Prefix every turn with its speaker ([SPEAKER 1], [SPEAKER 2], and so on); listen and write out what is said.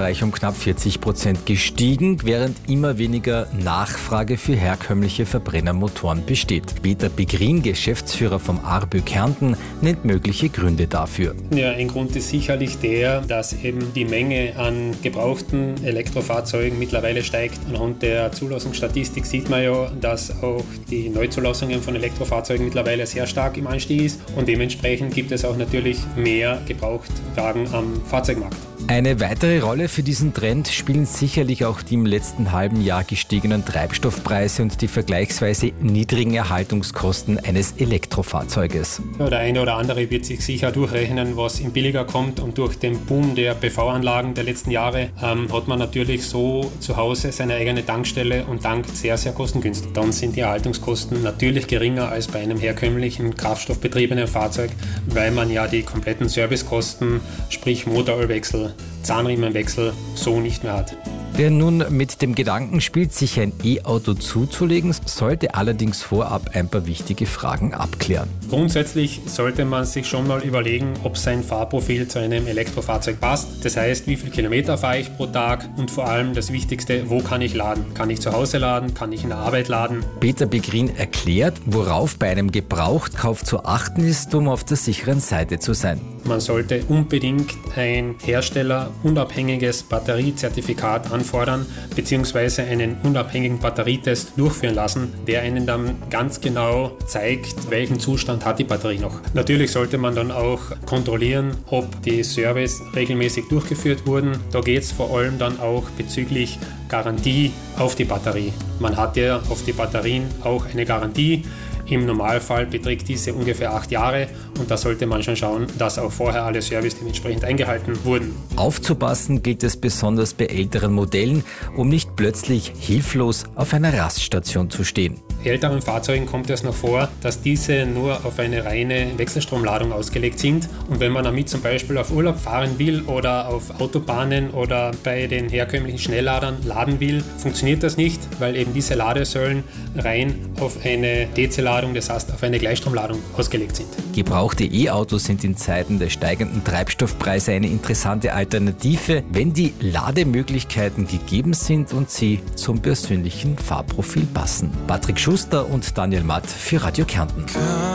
[SPEAKER 1] Österreich um knapp 40% gestiegen, während immer weniger Nachfrage für herkömmliche Verbrennermotoren besteht. Peter Begrin, Geschäftsführer vom ARBÖ Kärnten, nennt mögliche Gründe dafür.
[SPEAKER 2] Ja, ein Grund ist sicherlich der, dass eben die Menge an gebrauchten Elektrofahrzeugen mittlerweile steigt. Anhand der Zulassungsstatistik sieht man ja, dass auch die Neuzulassungen von Elektrofahrzeugen mittlerweile sehr stark im Anstieg ist und dementsprechend gibt es auch natürlich mehr Gebrauchtwagen am Fahrzeugmarkt.
[SPEAKER 1] Eine weitere Rolle für diesen Trend spielen sicherlich auch die im letzten halben Jahr gestiegenen Treibstoffpreise und die vergleichsweise niedrigen Erhaltungskosten eines Elektrofahrzeuges.
[SPEAKER 2] Ja, der eine oder andere wird sich sicher durchrechnen, was ihm billiger kommt, und durch den Boom der PV-Anlagen der letzten Jahre hat man natürlich so zu Hause seine eigene Tankstelle und tankt sehr, sehr kostengünstig. Dann sind die Erhaltungskosten natürlich geringer als bei einem herkömmlichen kraftstoffbetriebenen Fahrzeug, weil man ja die kompletten Servicekosten, sprich Motorölwechsel, Zahnriemenwechsel, so nicht mehr hat.
[SPEAKER 1] Wer nun mit dem Gedanken spielt, sich ein E-Auto zuzulegen, sollte allerdings vorab ein paar wichtige Fragen abklären.
[SPEAKER 2] Grundsätzlich sollte man sich schon mal überlegen, ob sein Fahrprofil zu einem Elektrofahrzeug passt. Das heißt, wie viele Kilometer fahre ich pro Tag und vor allem das Wichtigste, wo kann ich laden? Kann ich zu Hause laden? Kann ich in der Arbeit laden?
[SPEAKER 1] Peter Begrin erklärt, worauf bei einem Gebrauchtkauf zu achten ist, um auf der sicheren Seite zu sein.
[SPEAKER 2] Man sollte unbedingt ein herstellerunabhängiges Batteriezertifikat anfordern bzw. einen unabhängigen Batterietest durchführen lassen, der einen dann ganz genau zeigt, welchen Zustand hat die Batterie noch. Natürlich sollte man dann auch kontrollieren, ob die Service regelmäßig durchgeführt wurden. Da geht es vor allem dann auch bezüglich Garantie auf die Batterie. Man hat ja auf die Batterien auch eine Garantie. Im Normalfall beträgt diese ungefähr 8 Jahre und da sollte man schon schauen, dass auch vorher alle Services dementsprechend eingehalten wurden.
[SPEAKER 1] Aufzupassen gilt es besonders bei älteren Modellen, um nicht plötzlich hilflos auf einer Raststation zu stehen.
[SPEAKER 2] Älteren Fahrzeugen kommt es noch vor, dass diese nur auf eine reine Wechselstromladung ausgelegt sind. Und wenn man damit zum Beispiel auf Urlaub fahren will oder auf Autobahnen oder bei den herkömmlichen Schnellladern laden will, funktioniert das nicht, weil eben diese Ladesäulen rein auf eine DC-Ladung, das heißt auf eine Gleichstromladung ausgelegt sind.
[SPEAKER 1] Gebrauchte E-Autos sind in Zeiten der steigenden Treibstoffpreise eine interessante Alternative, wenn die Lademöglichkeiten gegeben sind und sie zum persönlichen Fahrprofil passen. Patrick Schuster und Daniel Matt für Radio Kärnten.